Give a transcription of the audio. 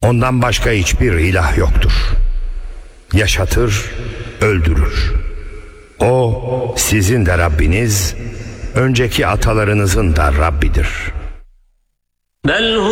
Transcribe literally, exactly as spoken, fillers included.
Ondan başka hiçbir ilah yoktur. Yaşatır, öldürür. O sizin de Rabbiniz, önceki atalarınızın da Rabbidir.